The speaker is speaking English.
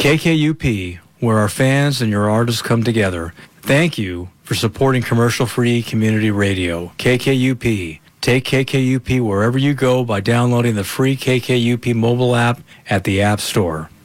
KKUP, where our fans and your artists come together. Thank you for supporting commercial-free community radio. KKUP. Take KKUP wherever you go by downloading the free KKUP mobile app at the App Store.